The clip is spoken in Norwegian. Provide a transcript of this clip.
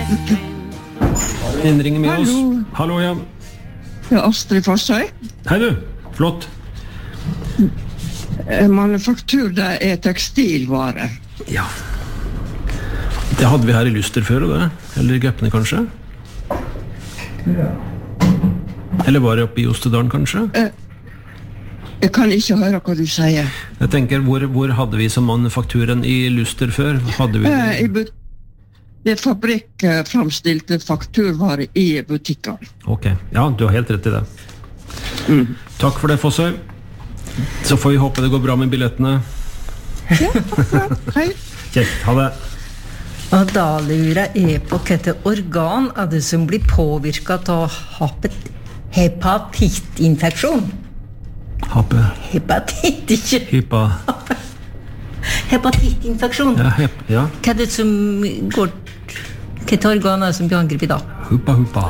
Innringer med Hallo. oss. Hallo, ja. Ja, Astrid Fossøy. Hei du, flott. Manufaktur, det tekstilvarer. Ja. Det hadde vi her i Lyster før, og det. Eller i Gøpne, kanskje? Eller var det oppe i Ostedalen, kanskje? Jeg kan ikke høre hva du sier. Jeg tenker, hvor hadde vi som manufakturen i Lyster før? Hadde vi... Det fabrikkframstilte fakturvarer i butikker. Ok, ja, du har helt rett i det. Takk for det, Fossøy. Så får vi håpe det går bra med billettene. Ja, hei. Kjekt, ha det. Og da lurer jeg på hvilke organ er det som blir påvirket av hepatittinfeksjon? Hepatitt, ikke? Hepatittinfeksjon. Ja. Hva er det som går... Hvilke organ er det som blir angrepet da? Huppa.